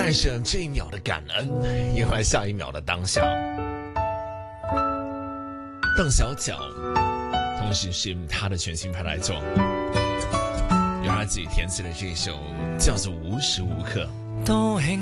带着这一秒的感恩，迎来下一秒的当下。邓小巧，同时是他的全新拍来作，由他自己填词的这首叫做《无时无刻》。